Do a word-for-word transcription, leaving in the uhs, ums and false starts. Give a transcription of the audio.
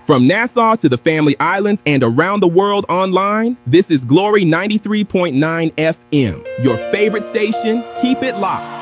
From Nassau to the Family Islands and around the world online, this is Glory ninety-three point nine F M, your favorite station. Keep it locked.